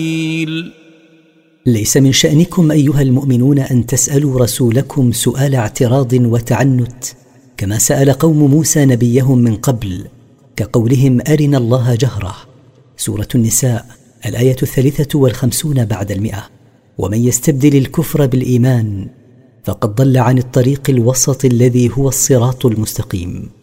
ليس من شأنكم أيها المؤمنون أن تسألوا رسولكم سؤال اعتراض وتعنت كما سأل قوم موسى نبيهم من قبل، كقولهم أرنا الله جهرة. سورة النساء الآية 53 بعد 100. ومن يستبدل الكفر بالإيمان فقد ضل عن الطريق الوسط الذي هو الصراط المستقيم.